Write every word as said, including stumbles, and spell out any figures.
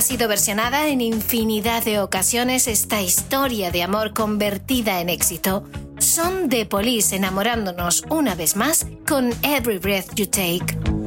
Ha sido versionada en infinidad de ocasiones esta historia de amor convertida en éxito. Son The Police enamorándonos una vez más con Every Breath You Take.